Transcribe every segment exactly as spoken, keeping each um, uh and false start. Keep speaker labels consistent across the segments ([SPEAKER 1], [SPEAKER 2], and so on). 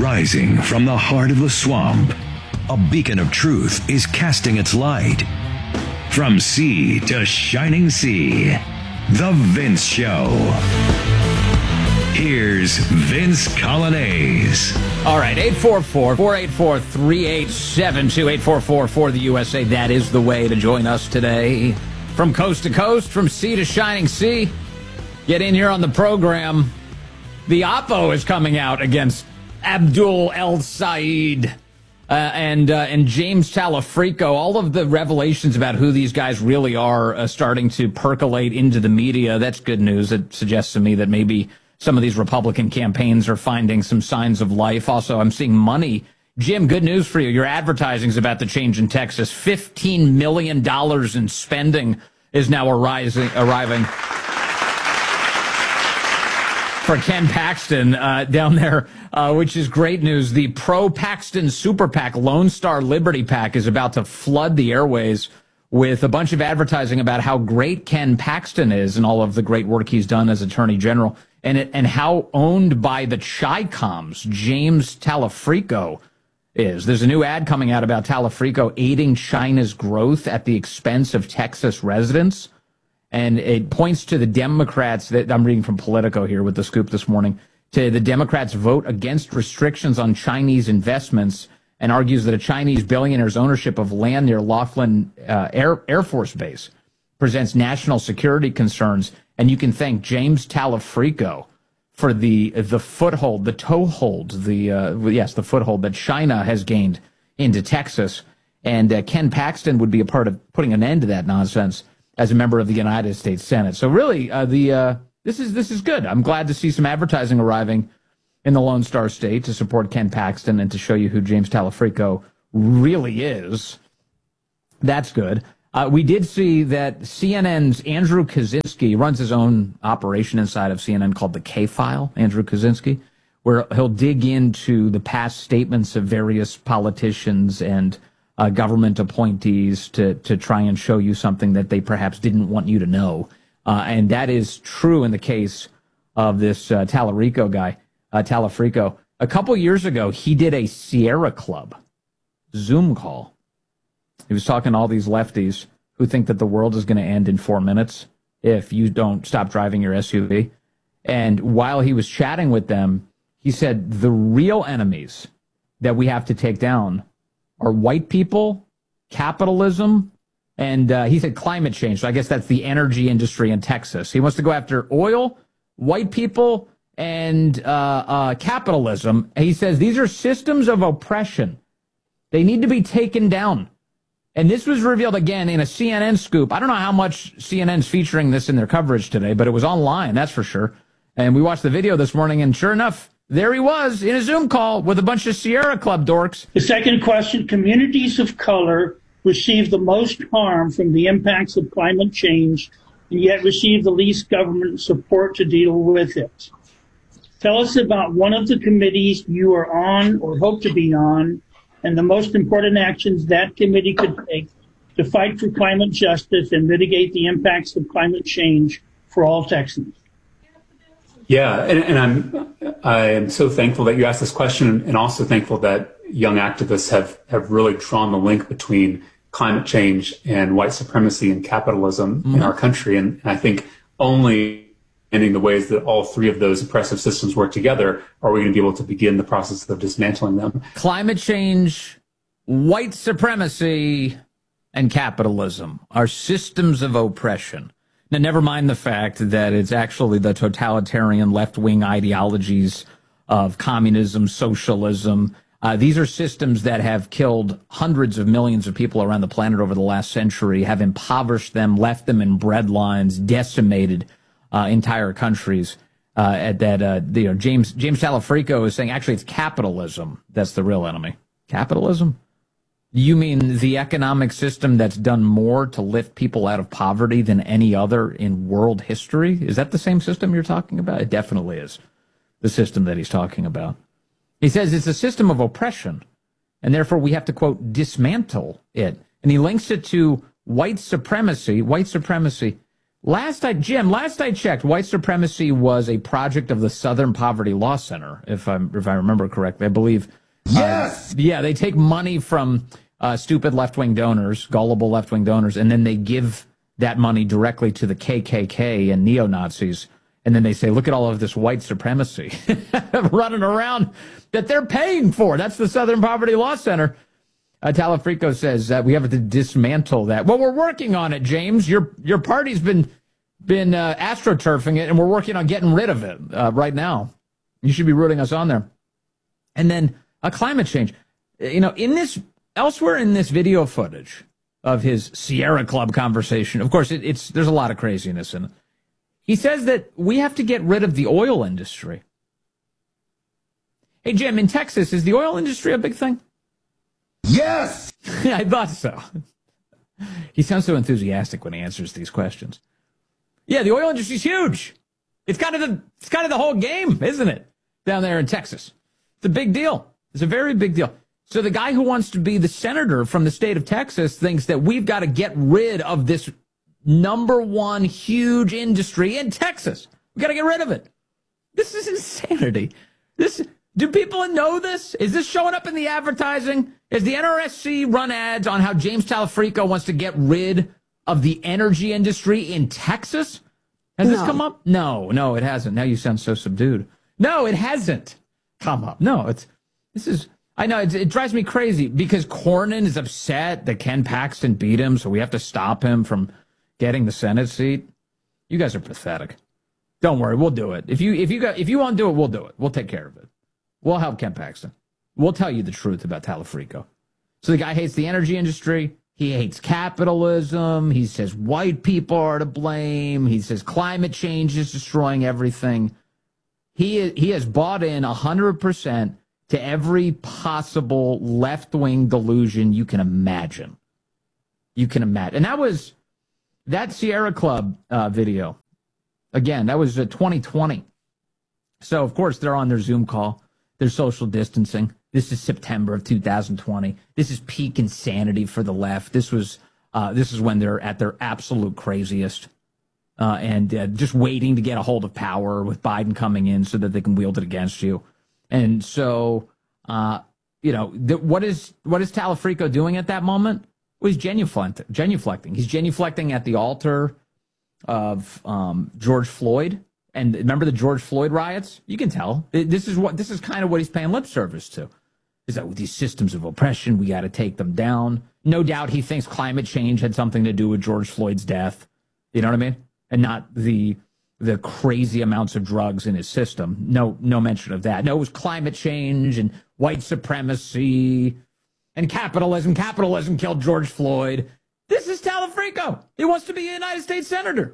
[SPEAKER 1] Rising from the heart of the swamp, a beacon of truth is casting its light. From sea to shining sea, The Vince Show. Here's Vince Coglianese.
[SPEAKER 2] All right, eight four four, four eight four, three eight seven two, eight four four for the U S A. That is the way to join us today. From coast to coast, from sea to shining sea. Get in here on the program. The Oppo is coming out against Abdul El-Sayed uh, and uh, and James Talafrico. All of the revelations about who these guys really are uh, starting to percolate into the media. That's good news. It suggests to me that maybe some of these Republican campaigns are finding some signs of life. Also, I'm seeing money. Jim, good news for you. Your advertising is about to change in Texas. fifteen million dollars in spending is now arising, arriving for Ken Paxton uh, down there, uh, which is great news. The pro-Paxton Super PAC, Lone Star Liberty PAC, is about to flood the airways with a bunch of advertising about how great Ken Paxton is and all of the great work he's done as Attorney General, and it, and how owned by the Chi-Coms James Talafrico is. There's a new ad coming out about Talafrico aiding China's growth at the expense of Texas residents. And it points to the Democrats, that I'm reading from Politico here with the scoop this morning, to the Democrats' vote against restrictions on Chinese investments, and argues that a Chinese billionaire's ownership of land near Laughlin uh, Air, Air Force Base presents national security concerns. And you can thank James Talafrico for the the foothold, the toehold, the uh, yes, the foothold that China has gained into Texas. And uh, Ken Paxton would be a part of putting an end to that nonsense as a member of the United States Senate. So really, uh, the uh, this is this is good. I'm glad to see some advertising arriving in the Lone Star State to support Ken Paxton and to show you who James Talafrico really is. That's good. Uh, we did see that C N N's Andrew Kaczynski runs his own operation inside of C N N called the K-File, Andrew Kaczynski, where he'll dig into the past statements of various politicians and Uh, government appointees to to try and show you something that they perhaps didn't want you to know. Uh, and that is true in the case of this uh, Talarico guy, uh, Talafrico. A couple years ago, he did a Sierra Club Zoom call. He was talking to all these lefties who think that the world is going to end in four minutes if you don't stop driving your S U V. And while he was chatting with them, he said the real enemies that we have to take down are white people, capitalism, and uh, he said climate change. So I guess that's the energy industry in Texas. He wants to go after oil, white people, and uh, uh, capitalism. And he says these are systems of oppression. They need to be taken down. And this was revealed again in a C N N scoop. I don't know how much C N N's featuring this in their coverage today, but it was online, that's for sure. And we watched the video this morning, and sure enough, there he was in a Zoom call with a bunch of Sierra Club dorks.
[SPEAKER 3] The second question, communities of color receive the most harm from the impacts of climate change and yet receive the least government support to deal with it. Tell us about one of the committees you are on or hope to be on and the most important actions that committee could take to fight for climate justice and mitigate the impacts of climate change for all Texans.
[SPEAKER 4] Yeah, and, and I'm I am so thankful that you asked this question, and also thankful that young activists have, have really drawn the link between climate change and white supremacy and capitalism mm-hmm. in our country. And, and I think only in the ways that all three of those oppressive systems work together are we going to be able to begin the process of dismantling them.
[SPEAKER 2] Climate change, white supremacy, and capitalism are systems of oppression. Now, never mind the fact that it's actually the totalitarian left-wing ideologies of communism, socialism. Uh, these are systems that have killed hundreds of millions of people around the planet over the last century, have impoverished them, left them in breadlines, decimated uh, entire countries. Uh, that uh, you know, James James Talafrico is saying actually it's capitalism that's the real enemy. Capitalism? You mean the economic system that's done more to lift people out of poverty than any other in world history? Is that the same system you're talking about? It definitely is the system that he's talking about. He says it's a system of oppression, and therefore we have to, quote, dismantle it. And he links it to white supremacy. White supremacy. Last I, Jim, last I checked, white supremacy was a project of the Southern Poverty Law Center, if I if I remember correctly. I believe. Yes. Uh, yeah, they take money from uh, stupid left-wing donors, gullible left-wing donors, and then they give that money directly to the K K K and neo-Nazis. And then they say, look at all of this white supremacy running around that they're paying for. That's the Southern Poverty Law Center. Uh, Talafrico says that we have to dismantle that. Well, we're working on it, James. Your your party's been been uh, astroturfing it, and we're working on getting rid of it uh, right now. You should be rooting us on there. And then uh, climate change. You know, in this elsewhere in this video footage of his Sierra Club conversation, of course, it, it's there's a lot of craziness in it. He says that we have to get rid of the oil industry. Hey, Jim, in Texas, is the oil industry a big thing? Yes! I thought so. He sounds so enthusiastic when he answers these questions. Yeah, the oil industry's huge. It's kind of the it's kind of the whole game, isn't it? Down there in Texas. It's a big deal. It's a very big deal. So the guy who wants to be the senator from the state of Texas thinks that we've got to get rid of this number one huge industry in Texas. We got to get rid of it. This is insanity. This Do people know this? Is this showing up in the advertising? Is the N R S C run ads on how James Talafrico wants to get rid of the energy industry in Texas? Has no. this come up? No, no, it hasn't. Now you sound so subdued. No, it hasn't come up. No, it's this is. I know it, it drives me crazy because Cornyn is upset that Ken Paxton beat him, so we have to stop him from getting the Senate seat. You guys are pathetic. Don't worry, we'll do it. If you if you got if you want to do it, we'll do it. We'll take care of it. We'll help Ken Paxton. We'll tell you the truth about Talafrico. So the guy hates the energy industry. He hates capitalism. He says white people are to blame. He says climate change is destroying everything. He he has bought in one hundred percent to every possible left-wing delusion you can imagine. You can imagine. And that was that Sierra Club uh, video. Again, that was uh, twenty twenty. So, of course, they're on their Zoom call. They're social distancing. This is September of two thousand twenty. This is peak insanity for the left. This was uh, this is when they're at their absolute craziest uh, and uh, just waiting to get a hold of power with Biden coming in so that they can wield it against you. And so, uh, you know, th- what is what is Talafrico doing at that moment? Well, he's genuflecting. genuflecting. He's genuflecting at the altar of um, George Floyd. And remember the George Floyd riots? You can tell. This is what this is kind of what he's paying lip service to. Is that with these systems of oppression, we got to take them down. No doubt he thinks climate change had something to do with George Floyd's death. You know what I mean? And not the the crazy amounts of drugs in his system. No, no mention of that. No, it was climate change and white supremacy and capitalism. Capitalism killed George Floyd. This is Talafrico. He wants to be a United States senator.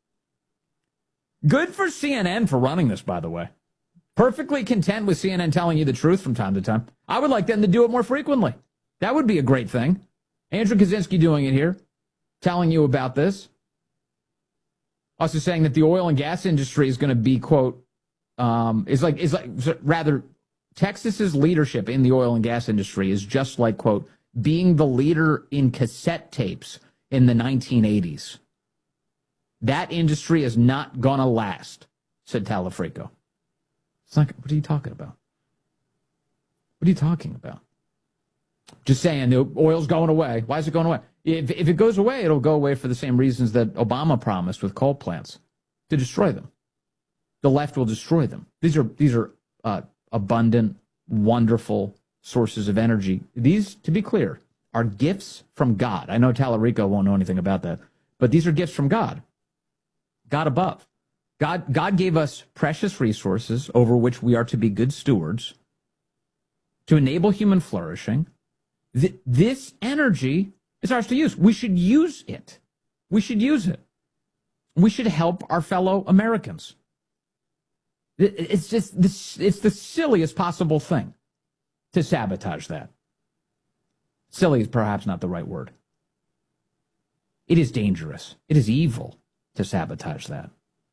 [SPEAKER 2] Good for C N N for running this, by the way. Perfectly content with C N N telling you the truth from time to time. I would like them to do it more frequently. That would be a great thing. Andrew Kaczynski doing it here, telling you about this. Also saying that the oil and gas industry is going to be, quote, um, is like, is like, rather, Texas's leadership in the oil and gas industry is just like, quote, being the leader in cassette tapes in the nineteen eighties. That industry is not going to last, said Talafrico. It's like, what are you talking about? What are you talking about? Just saying, the oil's going away. Why is it going away? If, if it goes away, it'll go away for the same reasons that Obama promised with coal plants, to destroy them. The left will destroy them. These are these are uh, abundant, wonderful sources of energy. These, to be clear, are gifts from God. I know Talarico won't know anything about that, but these are gifts from God. God above. God, God gave us precious resources over which we are to be good stewards to enable human flourishing. Th- this energy is ours to use. We should use it. We should use it. We should help our fellow Americans. It, it's just this, it's the silliest possible thing to sabotage that. Silly is perhaps not the right word. It is dangerous. It is evil to sabotage that,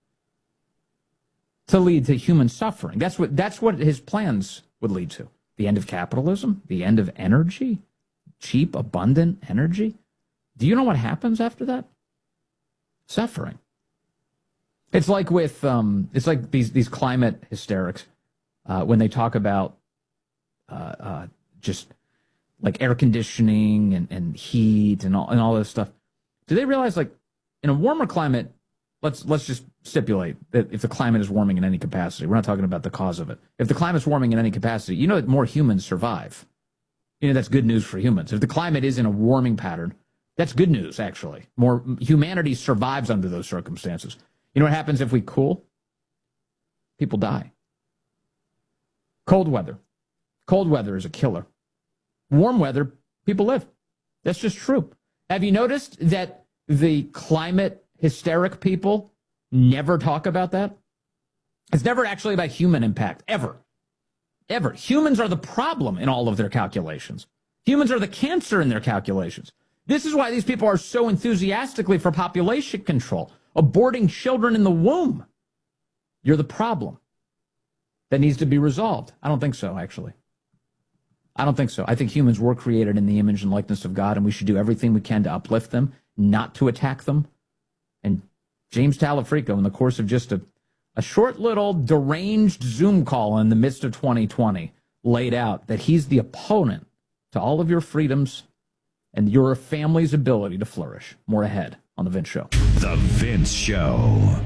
[SPEAKER 2] to lead to human suffering. That's what that's what his plans would lead to. The end of capitalism, the end of energy, cheap, abundant energy. Do you know what happens after that? Suffering. It's like with um, it's like these these climate hysterics uh, when they talk about uh, uh, just like air conditioning and, and heat and all and all this stuff. Do they realize, like, in a warmer climate, let's let's just stipulate that if the climate is warming in any capacity, we're not talking about the cause of it. If the climate's warming in any capacity, you know that more humans survive. You know, that's good news for humans. If the climate is in a warming pattern, that's good news, actually. More humanity survives under those circumstances. You know what happens if we cool? People die. Cold weather. Cold weather is a killer. Warm weather, people live. That's just true. Have you noticed that the climate hysteric people never talk about that? It's never actually about human impact, ever. Ever. Humans are the problem in all of their calculations. Humans are the cancer in their calculations. This is why these people are so enthusiastically for population control, aborting children in the womb. You're the problem that needs to be resolved. I don't think so, actually. I don't think so. I think humans were created in the image and likeness of God, and we should do everything we can to uplift them, not to attack them. And James Talafrico, in the course of just a, a short little deranged Zoom call in the midst of twenty twenty, laid out that he's the opponent to all of your freedoms and your family's ability to flourish. More ahead on The Vince Show.
[SPEAKER 1] The Vince Show.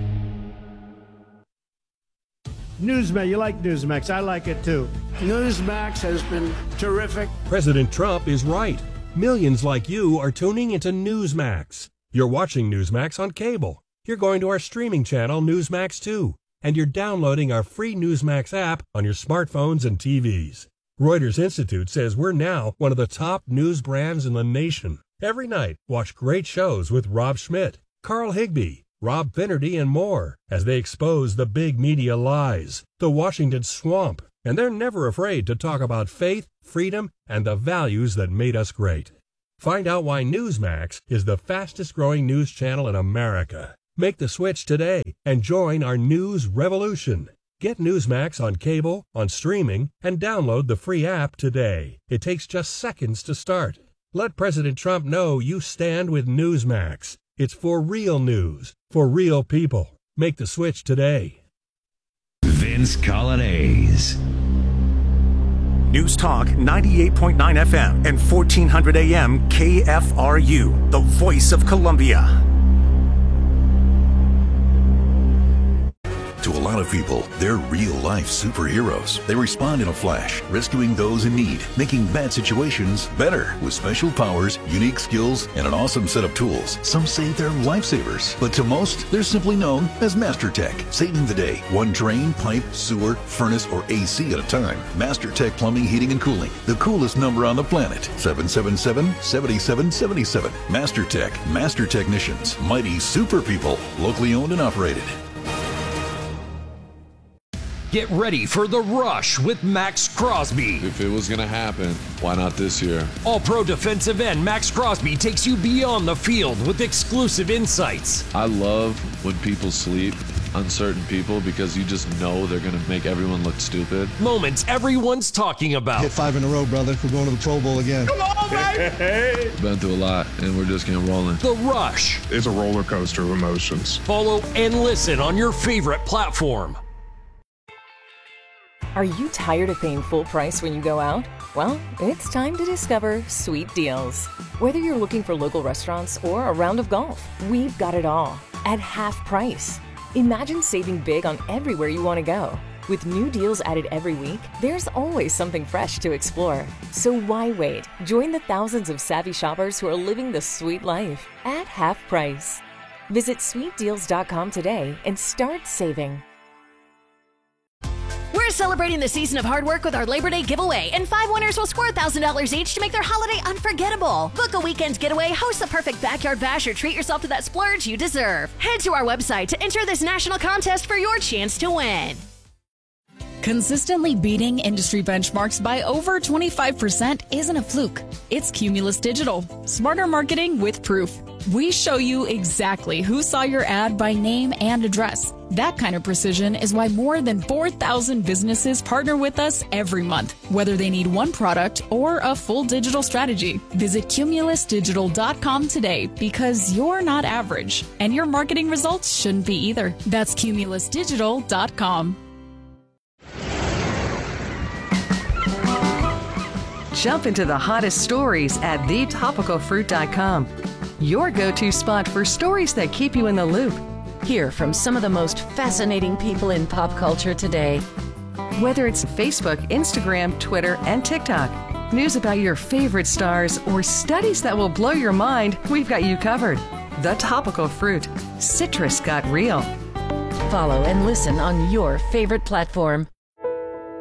[SPEAKER 5] Newsmax, you like Newsmax. I like it too.
[SPEAKER 6] Newsmax has been terrific.
[SPEAKER 7] President Trump is right. Millions like you are tuning into Newsmax. You're watching Newsmax on cable. You're going to our streaming channel, Newsmax two. And you're downloading our free Newsmax app on your smartphones and T Vs. Reuters Institute says we're now one of the top news brands in the nation. Every night, watch great shows with Rob Schmidt, Carl Higbie, Rob Finnerty, and more as they expose the big media lies, the Washington swamp, and they're never afraid to talk about faith, freedom, and the values that made us great. Find out why Newsmax is the fastest growing news channel in America. Make the switch today and join our news revolution. Get Newsmax on cable, on streaming, and download the free app today. It takes just seconds to start. Let President Trump know you stand with Newsmax. It's for real news, for real people. Make the switch today.
[SPEAKER 1] Vince Colonnese.
[SPEAKER 8] News Talk ninety-eight point nine F M and fourteen hundred A M K F R U, the voice of Columbia.
[SPEAKER 9] To a lot of people, they're real-life superheroes. They respond in a flash, rescuing those in need, making bad situations better with special powers, unique skills, and an awesome set of tools. Some say they're lifesavers, but to most, they're simply known as MasterTech, saving the day, one drain, pipe, sewer, furnace, or A C at a time. MasterTech Plumbing, Heating, and Cooling, the coolest number on the planet. seven seven seven, seven seven seven seven. MasterTech, Master Technicians, mighty super people, locally owned and operated.
[SPEAKER 10] Get ready for The Rush with Max Crosby.
[SPEAKER 11] If it was going to happen, why not this year?
[SPEAKER 10] All-Pro defensive end Max Crosby takes you beyond the field with exclusive insights.
[SPEAKER 11] I love when people sleep, uncertain people, because you just know they're going to make everyone look stupid.
[SPEAKER 10] Moments everyone's talking about.
[SPEAKER 12] Hit five in a row, brother. We're going to the Pro Bowl again.
[SPEAKER 10] Come on, baby!
[SPEAKER 11] Been through a lot, and we're just getting rolling.
[SPEAKER 10] The Rush.
[SPEAKER 13] It's a roller coaster of emotions.
[SPEAKER 10] Follow and listen on your favorite platform.
[SPEAKER 14] Are you tired of paying full price when you go out? Well, it's time to discover Sweet Deals. Whether you're looking for local restaurants or a round of golf, we've got it all at half price. Imagine saving big on everywhere you want to go. With new deals added every week, there's always something fresh to explore. So why wait? Join the thousands of savvy shoppers who are living the sweet life at half price. Visit sweet deals dot com today and start saving.
[SPEAKER 15] We're celebrating the season of hard work with our Labor Day giveaway, and five winners will score one thousand dollars each to make their holiday unforgettable. Book a weekend getaway, host the perfect backyard bash, or treat yourself to that splurge you deserve. Head to our website to enter this national contest for your chance to win.
[SPEAKER 16] Consistently beating industry benchmarks by over twenty-five percent isn't a fluke. It's Cumulus Digital. Smarter marketing with proof. We show you exactly who saw your ad by name and address. That kind of precision is why more than four thousand businesses partner with us every month, whether they need one product or a full digital strategy. Visit cumulus digital dot com today because you're not average, and your marketing results shouldn't be either. That's cumulus digital dot com.
[SPEAKER 17] Jump into the hottest stories at the topical fruit dot com. Your go-to spot for stories that keep you in the loop.
[SPEAKER 14] Hear from some of the most fascinating people in pop culture today.
[SPEAKER 17] Whether it's Facebook, Instagram, Twitter, and TikTok, news about your favorite stars, or studies that will blow your mind, we've got you covered. The Topical Fruit. Citrus got real.
[SPEAKER 14] Follow and listen on your favorite platform.